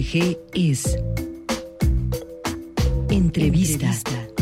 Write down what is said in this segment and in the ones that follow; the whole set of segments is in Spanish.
G es Entrevista.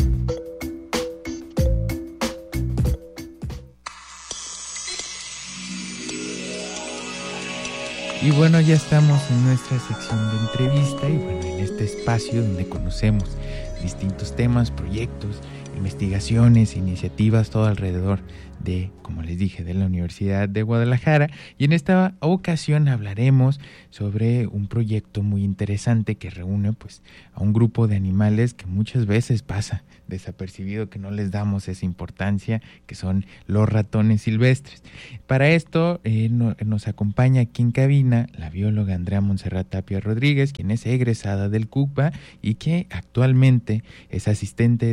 Y bueno, ya estamos en nuestra sección de entrevista y bueno, en este espacio donde conocemos distintos temas, proyectos, investigaciones, iniciativas, todo alrededor de, como les dije, de la Universidad de Guadalajara. Y en esta ocasión hablaremos sobre un proyecto muy interesante que reúne pues a un grupo de animales que muchas veces pasa desapercibido, que no les damos esa importancia, que son los ratones silvestres. Para esto nos acompaña aquí en cabina la bióloga Andrea Montserrat Tapia Rodríguez, quien es egresada del CUCBA y que actualmente es asistente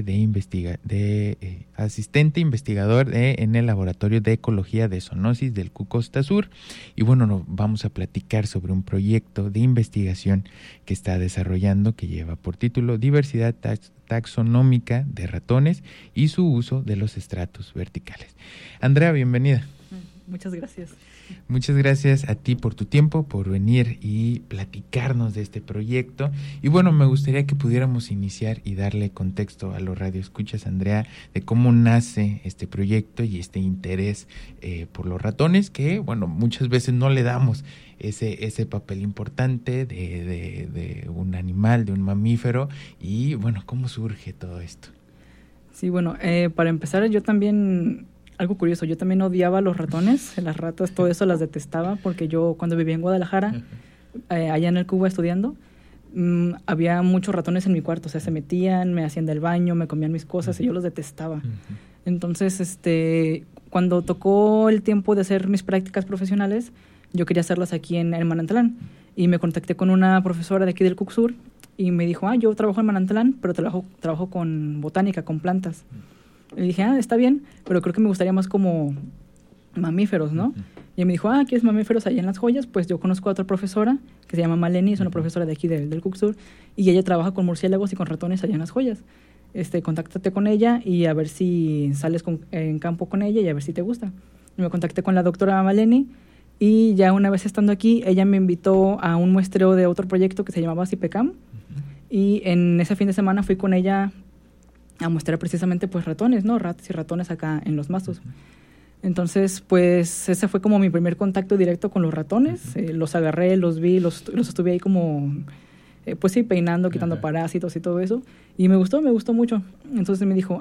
investigador en el Laboratorio de Ecología de Zoonosis del CUC Costa Sur. Y bueno, nos vamos a platicar sobre un proyecto de investigación que está desarrollando, que lleva por título Diversidad taxonómica de ratones y su uso de los estratos verticales. Andrea, bienvenida. Muchas gracias. Muchas gracias a ti por tu tiempo, por venir y platicarnos de este proyecto. Y bueno, me gustaría que pudiéramos iniciar y darle contexto a los radioescuchas, Andrea, de cómo nace este proyecto y este interés por los ratones, que bueno, muchas veces no le damos ese papel importante de un animal, de un mamífero. Y bueno, ¿cómo surge todo esto? Sí, bueno, para empezar, yo también... Algo curioso, yo también odiaba a los ratones, las ratas, todo eso las detestaba, porque yo cuando vivía en Guadalajara, allá en el CUCBA estudiando, había muchos ratones en mi cuarto, o sea, se metían, me hacían del baño, me comían mis cosas y yo los detestaba. Entonces, cuando tocó el tiempo de hacer mis prácticas profesionales, yo quería hacerlas aquí en Manantlán y me contacté con una profesora de aquí del CUC Sur y me dijo, yo trabajo en Manantlán, pero trabajo con botánica, con plantas. Le dije, está bien, pero creo que me gustaría más como mamíferos, ¿no? Y me dijo, ¿quieres mamíferos allá en Las Joyas? Pues yo conozco a otra profesora que se llama Maleni, es una profesora de aquí del CUC Sur, y ella trabaja con murciélagos y con ratones allá en Las Joyas. Contáctate con ella y a ver si sales en campo con ella y a ver si te gusta. Y me contacté con la doctora Maleni y ya una vez estando aquí, ella me invitó a un muestreo de otro proyecto que se llamaba CIPECAM, y en ese fin de semana fui con ella a mostrar precisamente pues ratones, ¿no? Ratas y ratones acá en los mastos. Entonces, pues ese fue como mi primer contacto directo con los ratones. Los agarré, los vi, los estuve ahí como, pues sí, peinando, quitando parásitos y todo eso. Y me gustó mucho. Entonces me dijo,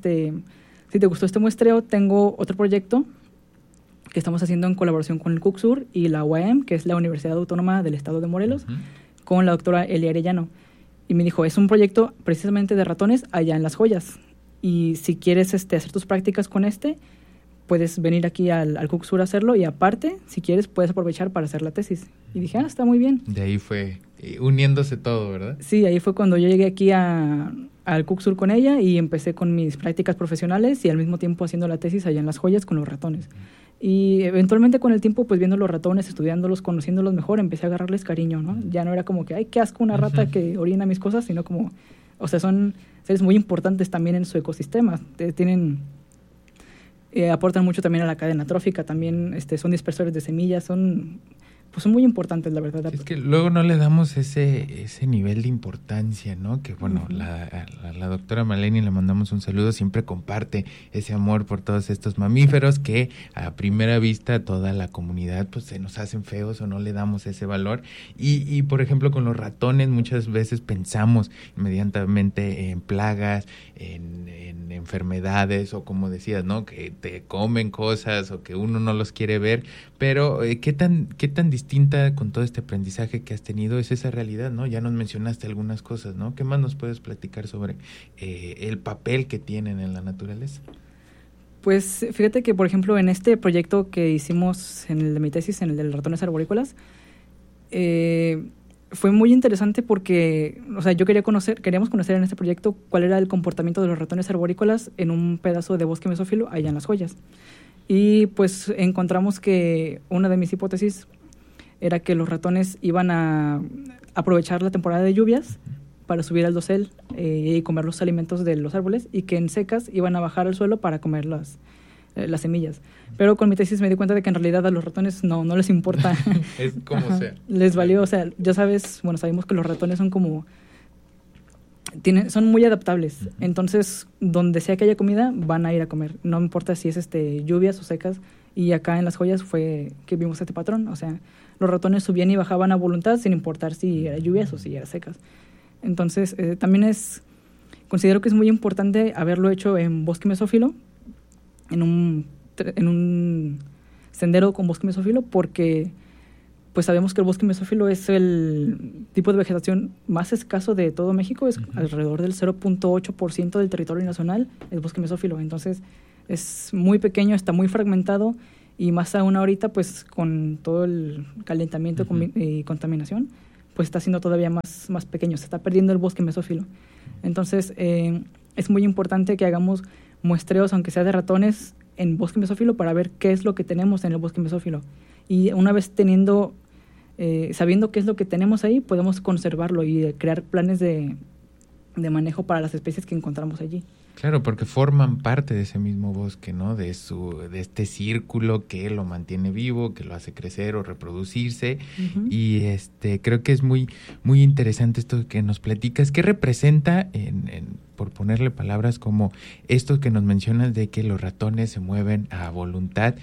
si te gustó este muestreo, tengo otro proyecto que estamos haciendo en colaboración con el CUC Sur y la UAM, que es la Universidad Autónoma del Estado de Morelos, con la doctora Elia Arellano. Y me dijo, es un proyecto precisamente de ratones allá en Las Joyas. Y si quieres hacer tus prácticas con puedes venir aquí al CUC Sur a hacerlo. Y aparte, si quieres, puedes aprovechar para hacer la tesis. Y dije, está muy bien. De ahí fue uniéndose todo, ¿verdad? Sí, ahí fue cuando yo llegué aquí al CUC Sur con ella y empecé con mis prácticas profesionales y al mismo tiempo haciendo la tesis allá en Las Joyas con los ratones. Y eventualmente con el tiempo, pues viendo los ratones, estudiándolos, conociéndolos mejor, empecé a agarrarles cariño, ¿no? Ya no era como que, qué asco una rata que orina mis cosas, sino como, o sea, son seres muy importantes también en su ecosistema. Aportan mucho también a la cadena trófica, también son dispersores de semillas, son muy importantes, la verdad. Es que luego no le damos ese nivel de importancia, ¿no? Que bueno, la doctora Maleni, le mandamos un saludo, siempre comparte ese amor por todos estos mamíferos que a primera vista toda la comunidad pues se nos hacen feos o no le damos ese valor. Y por ejemplo con los ratones muchas veces pensamos inmediatamente en plagas, en enfermedades o como decías, ¿no? Que te comen cosas o que uno no los quiere ver, pero ¿qué tan distinta con todo este aprendizaje que has tenido es esa realidad, ¿no? Ya nos mencionaste algunas cosas, ¿no? ¿Qué más nos puedes platicar sobre el papel que tienen en la naturaleza? Pues fíjate que, por ejemplo, en este proyecto que hicimos en el de mi tesis, en el de los ratones arborícolas, fue muy interesante porque, o sea, queríamos conocer en este proyecto cuál era el comportamiento de los ratones arborícolas en un pedazo de bosque mesófilo allá en Las Joyas. Y pues encontramos que una de mis hipótesis era que los ratones iban a aprovechar la temporada de lluvias para subir al dosel y comer los alimentos de los árboles, y que en secas iban a bajar al suelo para comer las semillas. Pero con mi tesis me di cuenta de que en realidad a los ratones no les importa. Es como sea. Les valió, o sea, ya sabemos que los ratones son como... son muy adaptables. Uh-huh. Entonces, donde sea que haya comida, van a ir a comer. No importa si es lluvias o secas. Y acá en Las Joyas fue que vimos este patrón. O sea, los ratones subían y bajaban a voluntad sin importar si era lluvias o si era secas. Entonces, también considero que es muy importante haberlo hecho en bosque mesófilo, en un sendero con bosque mesófilo, porque pues sabemos que el bosque mesófilo es el tipo de vegetación más escaso de todo México. Es alrededor del 0.8% del territorio nacional, el bosque mesófilo. Entonces, es muy pequeño, está muy fragmentado, y más aún ahorita, pues con todo el calentamiento y contaminación, pues está siendo todavía más pequeño, se está perdiendo el bosque mesófilo. Entonces, es muy importante que hagamos muestreos, aunque sea de ratones, en bosque mesófilo para ver qué es lo que tenemos en el bosque mesófilo. Y una vez sabiendo qué es lo que tenemos ahí, podemos conservarlo y crear planes de manejo para las especies que encontramos allí. Claro, porque forman parte de ese mismo bosque, ¿no? De este círculo que lo mantiene vivo, que lo hace crecer o reproducirse. Uh-huh. Y creo que es muy, muy interesante esto que nos platicas. ¿Qué representa, por ponerle palabras, como esto que nos mencionas de que los ratones se mueven a voluntad?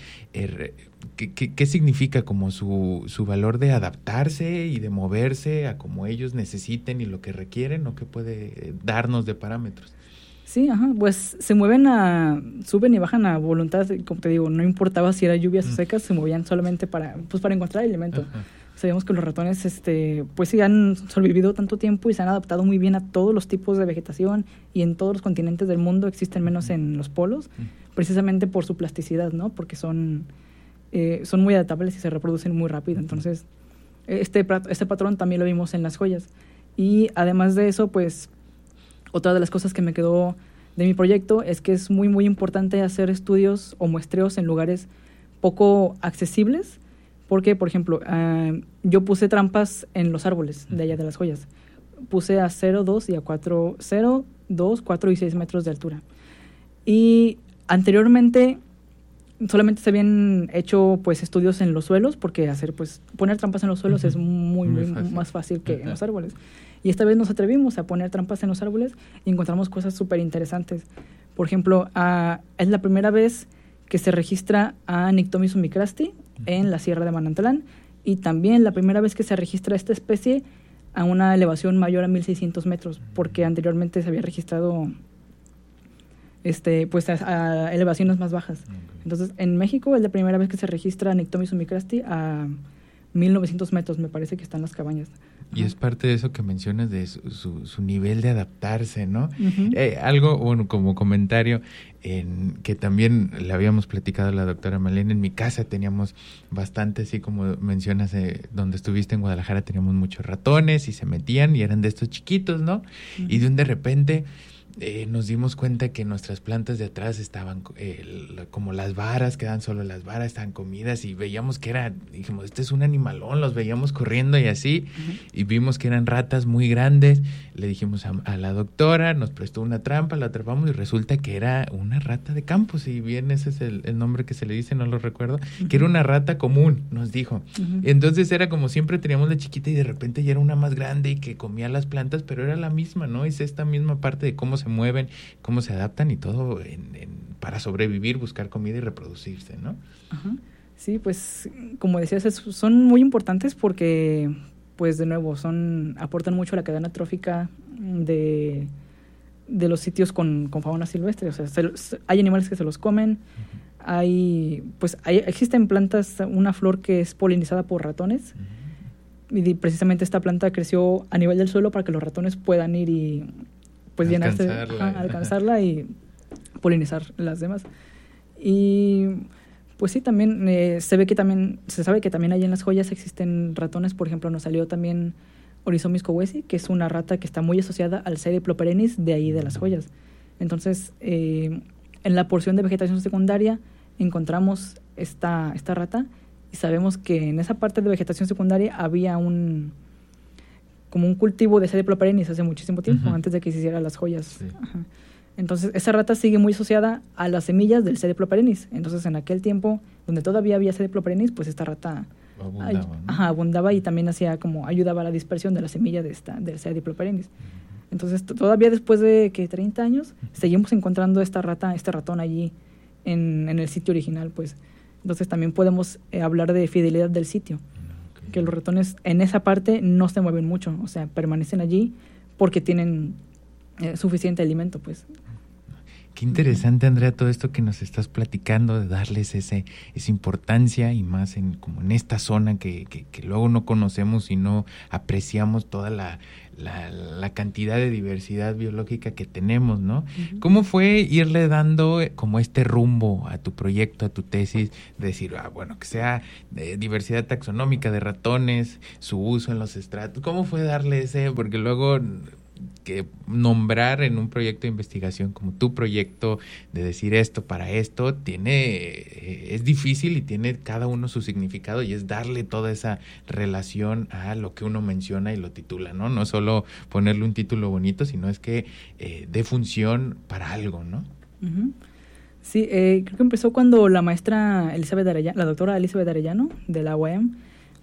¿Qué significa como su valor de adaptarse y de moverse a como ellos necesiten y lo que requieren, o qué puede darnos de parámetros? Sí, pues se suben y bajan a voluntad, como te digo, no importaba si era lluvias o secas, se movían solamente para encontrar alimento. Uh-huh. Sabemos que los ratones, pues sí han sobrevivido tanto tiempo y se han adaptado muy bien a todos los tipos de vegetación, y en todos los continentes del mundo, existen menos en los polos, precisamente por su plasticidad, ¿no? Porque son muy adaptables y se reproducen muy rápido. Entonces, este patrón también lo vimos en Las Joyas. Y además de eso, pues, otra de las cosas que me quedó de mi proyecto es que es muy, muy importante hacer estudios o muestreos en lugares poco accesibles, porque, por ejemplo, yo puse trampas en los árboles de allá de Las Joyas. Puse a 0, 2 y a 4, 0, 2, 4 y 6 metros de altura. Y anteriormente solamente se habían hecho pues estudios en los suelos, porque poner trampas en los suelos es muy fácil. Más fácil que en los árboles. Y esta vez nos atrevimos a poner trampas en los árboles y encontramos cosas súper interesantes. Por ejemplo, es la primera vez que se registra a Nyctomis umicrasti en la Sierra de Manantlán, y también la primera vez que se registra esta especie a una elevación mayor a 1,600 metros, porque anteriormente se había registrado pues a elevaciones más bajas. Entonces, en México es la primera vez que se registra Nyctomis umicrasti a 1,900 metros, me parece que están las cabañas. Y es parte de eso que mencionas de su nivel de adaptarse, ¿no? Uh-huh. Algo, bueno, como comentario, que también le habíamos platicado a la doctora Malena, en mi casa teníamos bastante, así como mencionas, donde estuviste en Guadalajara, teníamos muchos ratones y se metían y eran de estos chiquitos, ¿no? Uh-huh. Y de repente nos dimos cuenta que nuestras plantas de atrás estaban como las varas, quedan solo las varas, estaban comidas, y veíamos que dijimos, este es un animalón, los veíamos corriendo y así, uh-huh. Y vimos que eran ratas muy grandes. Le dijimos a la doctora, nos prestó una trampa, la atrapamos y resulta que era una rata de campo, si bien ese es el nombre que se le dice, no lo recuerdo, uh-huh. Que era una rata común, nos dijo. Uh-huh. Entonces era como siempre teníamos la chiquita y de repente ya era una más grande y que comía las plantas, pero era la misma, ¿no? Es esta misma parte de cómo se mueven, cómo se adaptan y todo para sobrevivir, buscar comida y reproducirse, ¿no? Ajá. Sí, pues como decías, son muy importantes porque, pues de nuevo, aportan mucho a la cadena trófica de los sitios con fauna silvestre. O sea, hay animales que se los comen, uh-huh. Existen plantas, una flor que es polinizada por ratones, uh-huh. Y precisamente esta planta creció a nivel del suelo para que los ratones puedan ir y pues alcanzarla y polinizar las demás. Y pues sí, también se sabe que también ahí en Las Joyas existen ratones. Por ejemplo, nos salió también Oryzomys cowesi, que es una rata que está muy asociada al Cereiploperenis de ahí de Las Joyas. Entonces, en la porción de vegetación secundaria encontramos esta rata, y sabemos que en esa parte de vegetación secundaria había como un cultivo de Cereiploperenis hace muchísimo tiempo, uh-huh. Antes de que se hicieran Las Joyas. Sí. Ajá. Entonces, esa rata sigue muy asociada a las semillas del C. diploperennis. Entonces, en aquel tiempo, donde todavía había C. diploperennis, pues esta rata abundaba, ¿no? abundaba y también ayudaba a la dispersión de la semilla del C. diploperennis. Entonces, todavía después de 30 años, seguimos encontrando este ratón allí en el sitio original, pues. Entonces, también podemos hablar de fidelidad del sitio. Okay. Que los ratones en esa parte no se mueven mucho, o sea, permanecen allí porque tienen suficiente alimento, pues. Qué interesante, Andrea, todo esto que nos estás platicando, de darles esa importancia y más como en esta zona que luego no conocemos y no apreciamos toda la cantidad de diversidad biológica que tenemos, ¿no? Uh-huh. ¿Cómo fue irle dando como este rumbo a tu proyecto, a tu tesis, de decir, bueno, que sea de diversidad taxonómica de ratones, su uso en los estratos? ¿Cómo fue darle porque luego que nombrar en un proyecto de investigación como tu proyecto, de decir esto para esto, es difícil y tiene cada uno su significado, y es darle toda esa relación a lo que uno menciona y lo titula, ¿no? No solo ponerle un título bonito, sino es que dé función para algo, ¿no? Uh-huh. Sí, creo que empezó cuando la maestra la doctora Elizabeth Arellano de la UAM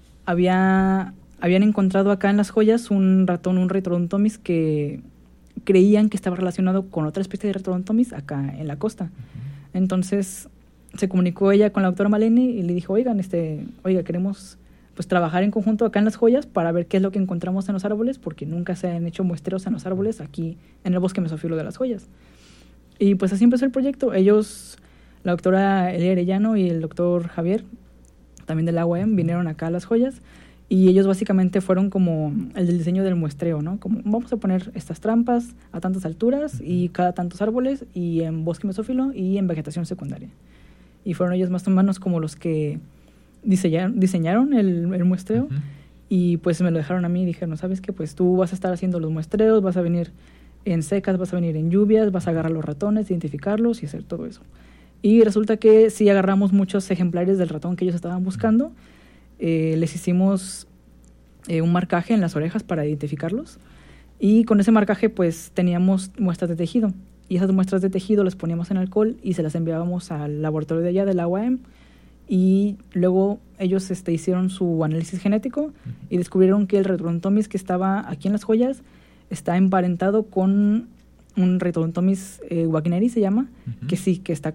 habían encontrado acá en Las Joyas un Retrodontomis que creían que estaba relacionado con otra especie de Retrodontomis acá en la costa. Uh-huh. Entonces se comunicó ella con la doctora Maleni y le dijo, oiga, queremos pues trabajar en conjunto acá en Las Joyas para ver qué es lo que encontramos en los árboles, porque nunca se han hecho muestreos en los árboles aquí en el bosque mesófilo de Las Joyas. Y pues así empezó el proyecto. Ellos, la doctora Elia Arellano y el doctor Javier, también de la UAM, vinieron acá a Las Joyas. Y ellos básicamente fueron como el del diseño del muestreo, ¿no? Como vamos a poner estas trampas a tantas alturas y cada tantos árboles y en bosque mesófilo y en vegetación secundaria. Y fueron ellos más o menos como los que diseñaron el muestreo. Uh-huh. Y pues me lo dejaron a mí y dijeron, ¿sabes qué? Pues tú vas a estar haciendo los muestreos, vas a venir en secas, vas a venir en lluvias, vas a agarrar los ratones, identificarlos y hacer todo eso. Y resulta que sí agarramos muchos ejemplares del ratón que ellos estaban buscando. Les hicimos un marcaje en las orejas para identificarlos, y con ese marcaje pues teníamos muestras de tejido, y esas muestras de tejido las poníamos en alcohol y se las enviábamos al laboratorio de allá de la UAM, y luego ellos hicieron su análisis genético y descubrieron que el Retrodontomis que estaba aquí en Las Joyas está emparentado con un Retrodontomis wagneri, se llama, uh-huh. que sí es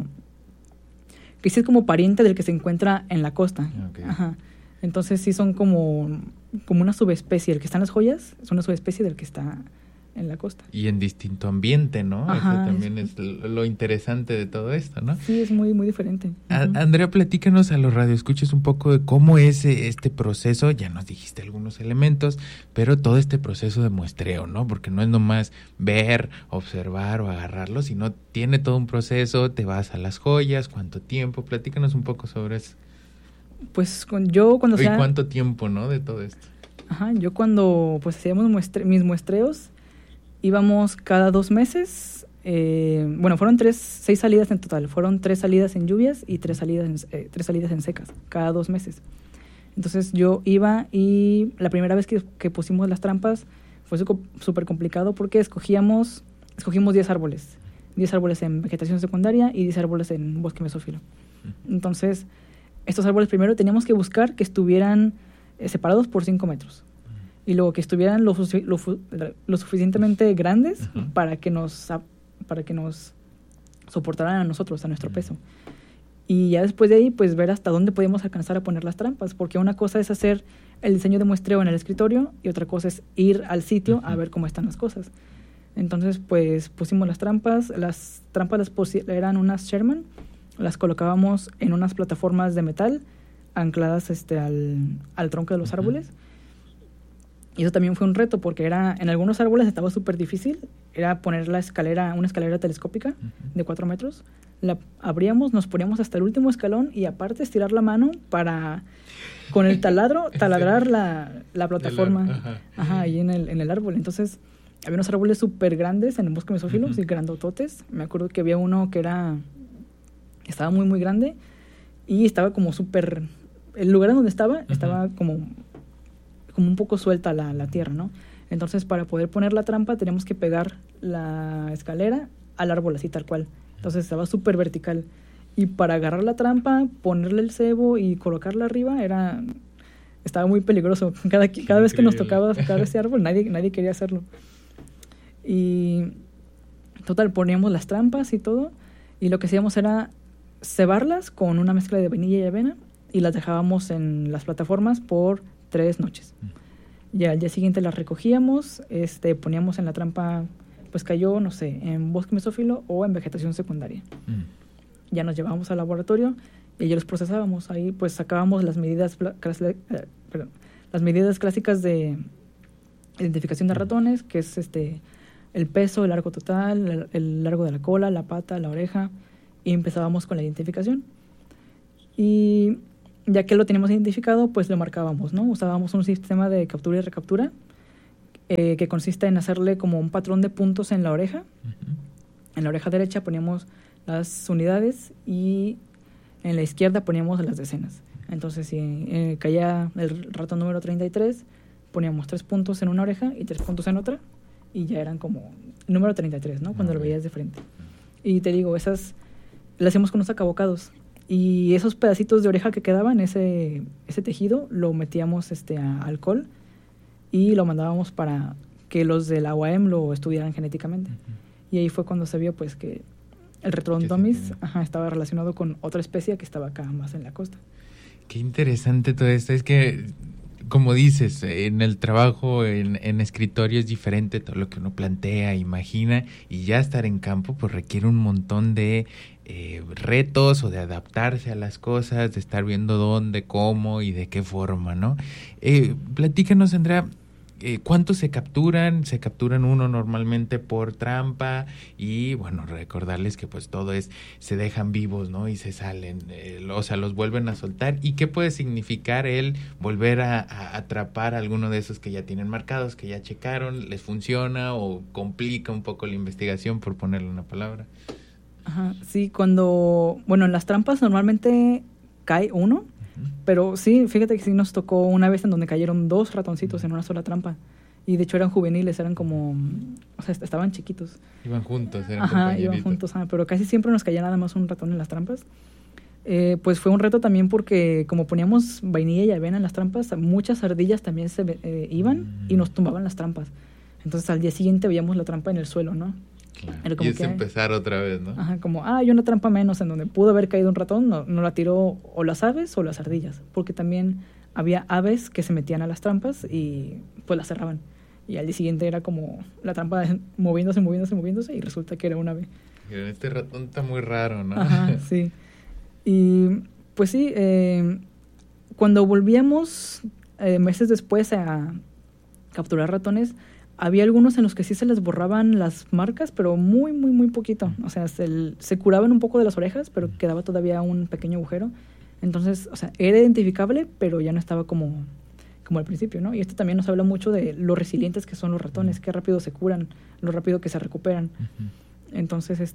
como pariente del que se encuentra en la costa. Okay. Ajá. Entonces sí son como una subespecie. El que está en Las Joyas es una subespecie del que está en la costa. Y en distinto ambiente, ¿no? Ajá, eso también es lo interesante de todo esto, ¿no? Sí, es muy, muy diferente. Uh-huh. Andrea, platícanos a los radioescuchas un poco de cómo es este proceso. Ya nos dijiste algunos elementos, pero todo este proceso de muestreo, ¿no? Porque no es nomás ver, observar o agarrarlo, sino tiene todo un proceso. Te vas a Las Joyas, ¿cuánto tiempo? Platícanos un poco sobre eso. Pues cuando ¿Y cuánto tiempo, no, de todo esto? Ajá, yo cuando pues hacíamos mis muestreos, íbamos cada 2 meses. Fueron 6 salidas en total. Fueron 3 salidas en lluvias y 3 salidas en secas, cada 2 meses. Entonces yo iba, y la primera vez que pusimos las trampas fue súper complicado porque escogimos 10 árboles. 10 árboles en vegetación secundaria y 10 árboles en bosque mesófilo. Entonces, estos árboles primero teníamos que buscar que estuvieran separados por 5 metros. Y luego que estuvieran lo suficientemente grandes uh-huh. para que nos soportaran a nosotros, a nuestro peso. Y ya después de ahí, pues ver hasta dónde podíamos alcanzar a poner las trampas, porque una cosa es hacer el diseño de muestreo en el escritorio y otra cosa es ir al sitio uh-huh. a ver cómo están las cosas. Entonces, pues pusimos las trampas. Las trampas eran unas Sherman, las colocábamos en unas plataformas de metal ancladas al tronco de los uh-huh. árboles. Y eso también fue un reto, porque en algunos árboles estaba súper difícil. Era poner una escalera telescópica uh-huh. de 4 metros. La abríamos, nos poníamos hasta el último escalón y aparte estirar la mano para, con el taladrar la plataforma ajá, ahí en el árbol. Entonces, había unos árboles súper grandes en el bosque mesófilo, uh-huh. y grandototes. Me acuerdo que había uno que estaba muy, muy grande y estaba como súper... El lugar en donde estaba como un poco suelta la tierra, ¿no? Entonces, para poder poner la trampa, teníamos que pegar la escalera al árbol así tal cual. Entonces estaba súper vertical. Y para agarrar la trampa, ponerle el cebo y colocarla arriba, estaba muy peligroso. Cada vez que nos tocaba sacar ese árbol, nadie quería hacerlo. Y total, poníamos las trampas y todo, y lo que hacíamos era cebarlas con una mezcla de vainilla y avena, y las dejábamos en las plataformas por 3 noches. Ya al día siguiente las recogíamos, poníamos en la trampa, pues cayó, no sé, en bosque mesófilo o en vegetación secundaria. Ya nos llevábamos al laboratorio y ya los procesábamos. Ahí pues sacábamos las medidas clásicas de identificación de ratones, que es el peso, el largo total, el largo de la cola, la pata, la oreja, y empezábamos con la identificación. Y ya que lo teníamos identificado, pues lo marcábamos, ¿no? Usábamos un sistema de captura y recaptura que consiste en hacerle como un patrón de puntos en la oreja. En la oreja derecha poníamos las unidades y en la izquierda poníamos las decenas. Entonces, si caía el ratón número 33, poníamos 3 puntos en una oreja y 3 puntos en otra, y ya eran como el número 33, ¿no? Cuando lo veías de frente. Y te digo, esas las hacíamos con unos acabocados. Y esos pedacitos de oreja que quedaban, ese tejido, lo metíamos a alcohol y lo mandábamos para que los de la UAM lo estudiaran genéticamente. Y ahí fue cuando se vio pues que el Retrodontomis estaba relacionado con otra especie que estaba acá más en la costa. Qué interesante todo esto. Es que, como dices, en el trabajo, en escritorio es diferente todo lo que uno plantea, imagina, y ya estar en campo pues requiere un montón de retos o de adaptarse a las cosas, de estar viendo dónde, cómo y de qué forma, ¿no? Platícanos, Andrea, ¿cuántos se capturan? Se capturan uno normalmente por trampa y, bueno, recordarles que pues todo se dejan vivos, ¿no? Y se salen, o sea, los vuelven a soltar. ¿Y qué puede significar el volver a atrapar a alguno de esos que ya tienen marcados, que ya checaron, les funciona o complica un poco la investigación, por ponerle una palabra? Ajá, sí, en las trampas normalmente cae uno, pero sí, fíjate que sí nos tocó una vez en donde cayeron 2 ratoncitos en una sola trampa, y de hecho eran juveniles, eran como, o sea, estaban chiquitos. Iban juntos, eran compañeritos. Iban juntos, pero casi siempre nos caía nada más un ratón en las trampas. Pues fue un reto también porque como poníamos vainilla y avena en las trampas, muchas ardillas también se iban y nos tumbaban las trampas. Entonces al día siguiente veíamos la trampa en el suelo, ¿no? Claro. Y es empezar otra vez, ¿no? Como, hay una trampa menos en donde pudo haber caído un ratón, no la tiró o las aves o las ardillas, porque también había aves que se metían a las trampas y pues las cerraban. Y al día siguiente era como la trampa moviéndose y resulta que era un ave. Este ratón está muy raro, ¿no? Sí. Y pues sí, cuando volvíamos meses después a capturar ratones, había algunos en los que sí se les borraban las marcas, pero muy, muy, muy poquito. O sea, se curaban un poco de las orejas, pero quedaba todavía un pequeño agujero. Entonces, o sea, era identificable, pero ya no estaba como al principio, ¿no? Y esto también nos habla mucho de lo resilientes que son los ratones, qué rápido se curan, lo rápido que se recuperan. Entonces,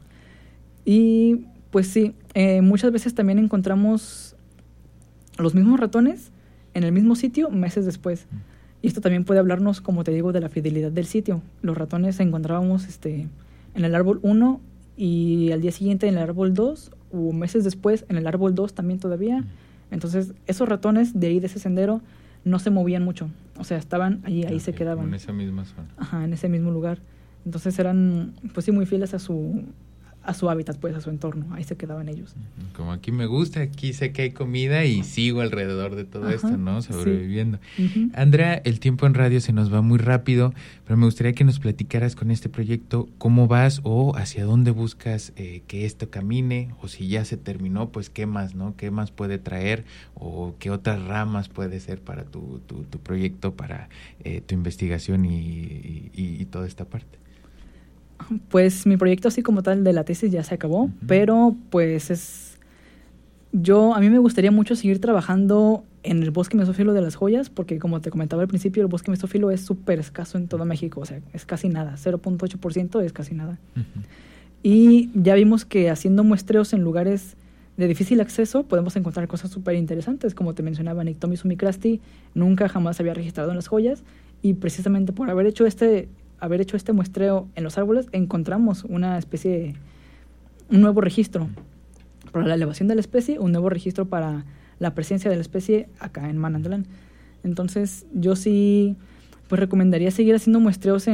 y pues sí, muchas veces también encontramos los mismos ratones en el mismo sitio meses después. Y esto también puede hablarnos, como te digo, de la fidelidad del sitio. Los ratones encontrábamos en el árbol 1 y al día siguiente en el árbol 2 o meses después en el árbol 2 también todavía. Entonces, esos ratones de ahí, de ese sendero, no se movían mucho. O sea, estaban ahí se quedaban. En esa misma zona. En ese mismo lugar. Entonces eran, pues sí, muy fieles a su hábitat, pues, a su entorno. Ahí se quedaban ellos. Como aquí me gusta, aquí sé que hay comida y sigo alrededor de todo esto, ¿no? Sobreviviendo. Sí. Andrea, el tiempo en radio se nos va muy rápido, pero me gustaría que nos platicaras con este proyecto cómo vas o hacia dónde buscas que esto camine, o si ya se terminó, pues qué más, ¿no? ¿Qué más puede traer o qué otras ramas puede ser para tu proyecto, para tu investigación y toda esta parte? Pues mi proyecto así como tal de la tesis ya se acabó, pero pues a mí me gustaría mucho seguir trabajando en el bosque mesófilo de las joyas, porque como te comentaba al principio, el bosque mesófilo es súper escaso en todo México, o sea, es casi nada, 0.8% es casi nada. Y ya vimos que haciendo muestreos en lugares de difícil acceso podemos encontrar cosas súper interesantes, como te mencionaba, Niktomi sumicrasti nunca jamás había registrado en las joyas, y precisamente por haber hecho este haber hecho este muestreo en los árboles, encontramos una especie, un nuevo registro para la elevación de la especie, un nuevo registro para la presencia de la especie acá en Manantlán. Entonces, yo sí, pues recomendaría seguir haciendo muestreos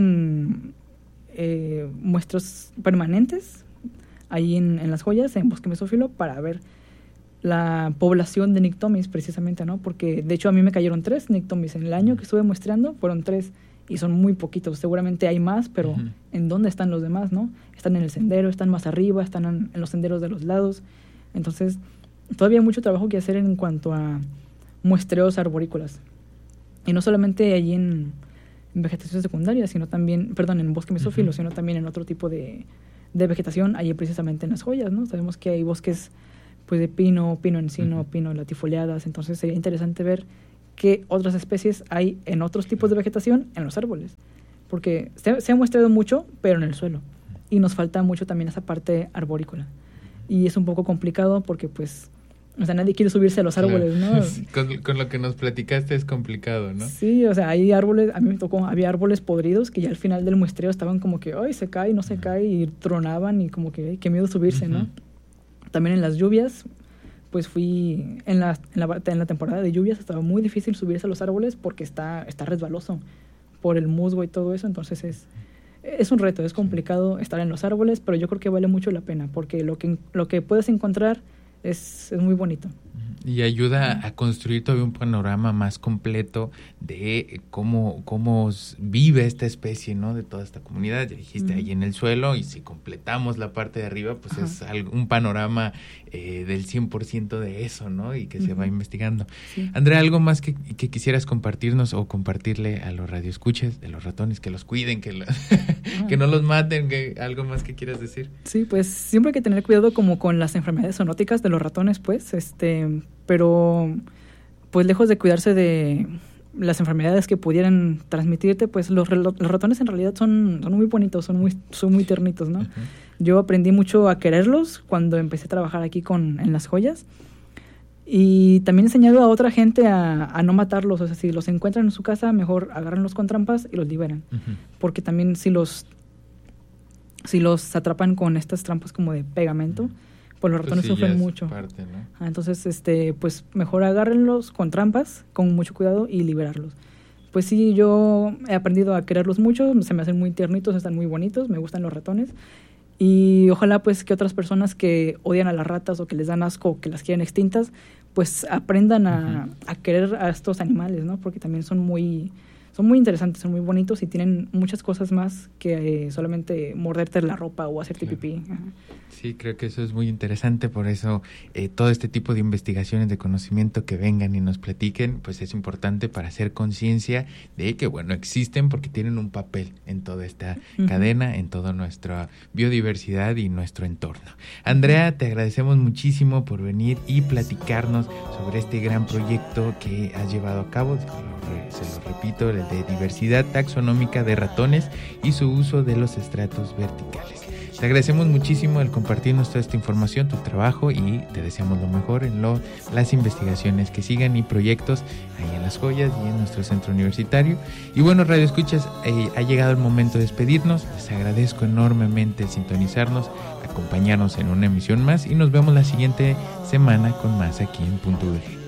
muestreos permanentes ahí en las joyas, en Bosque Mesófilo, para ver la población de Nictomis, precisamente, ¿no? Porque, de hecho, a mí me cayeron 3 Nictomis. En el año que estuve muestreando, fueron 3, y son muy poquitos. Seguramente hay más, pero ¿en dónde están los demás, no? Están en el sendero, están más arriba, están en los senderos de los lados. Entonces, todavía hay mucho trabajo que hacer en cuanto a muestreos arborícolas. Y no solamente allí en vegetación secundaria, sino también, en Bosque Mesófilo, sino también en otro tipo de vegetación, allí precisamente en las joyas, ¿no? Sabemos que hay bosques pues de pino encino, pino latifoliadas, entonces sería interesante ver qué otras especies hay en otros tipos de vegetación en los árboles, porque se ha muestrado mucho, pero en el suelo, y nos falta mucho también esa parte arborícola, y es un poco complicado porque pues, o sea, nadie quiere subirse a los árboles, ¿no? Con lo que nos platicaste es complicado, ¿no? Sí, o sea, hay árboles, a mí me tocó, había árboles podridos que ya al final del muestreo estaban como que, ay, se cae, no se cae, y tronaban, y como que, ay, qué miedo subirse, ¿no? También en las lluvias, pues fui, en la temporada de lluvias estaba muy difícil subirse a los árboles porque está resbaloso por el musgo y todo eso, entonces es un reto, es complicado estar en los árboles, pero yo creo que vale mucho la pena, porque lo que puedes encontrar es muy bonito. Y ayuda a construir todavía un panorama más completo de cómo vive esta especie, ¿no? De toda esta comunidad. Ya dijiste ahí en el suelo, y si completamos la parte de arriba, pues es un panorama del 100% de eso, ¿no? Y que se va investigando. Sí. Andrea, ¿algo más que quisieras compartirnos o compartirle a los radioescuchas de los ratones, que los cuiden, que no los maten, algo más que quieras decir? Sí, pues siempre hay que tener cuidado como con las enfermedades zoonóticas de los ratones, pues, pero pues lejos de cuidarse de las enfermedades que pudieran transmitirte, pues los ratones en realidad son muy bonitos, son muy tiernitos, ¿no? Yo aprendí mucho a quererlos cuando empecé a trabajar aquí en las joyas, y también he enseñado a otra gente a no matarlos. O sea, si los encuentran en su casa, mejor agárrenlos con trampas y los liberan, porque también si los atrapan con estas trampas como de pegamento, pues los ratones sufren mucho. Parte, ¿no? Entonces, pues mejor agárrenlos con trampas, con mucho cuidado, y liberarlos. Pues sí, yo he aprendido a quererlos mucho, se me hacen muy tiernitos, están muy bonitos, me gustan los ratones. Y ojalá pues que otras personas que odian a las ratas o que les dan asco o que las quieren extintas, pues aprendan a querer a estos animales, ¿no? Porque también son muy interesantes, son muy bonitos y tienen muchas cosas más que solamente morderte la ropa o hacerte pipí. Sí, creo que eso es muy interesante, por eso todo este tipo de investigaciones de conocimiento que vengan y nos platiquen, pues es importante para hacer conciencia de que, bueno, existen porque tienen un papel en toda esta cadena, en toda nuestra biodiversidad y nuestro entorno. Andrea, te agradecemos muchísimo por venir y platicarnos sobre este gran proyecto que has llevado a cabo, se lo repito, el de diversidad taxonómica de ratones y su uso de los estratos verticales. Te agradecemos muchísimo el compartirnos toda esta información, tu trabajo, y te deseamos lo mejor en las investigaciones que sigan y proyectos ahí en Las Joyas y en nuestro centro universitario. Y bueno, Radio Escuchas, ha llegado el momento de despedirnos. Les agradezco enormemente el sintonizarnos, acompañarnos en una emisión más, y nos vemos la siguiente semana con más aquí en Punto UDG.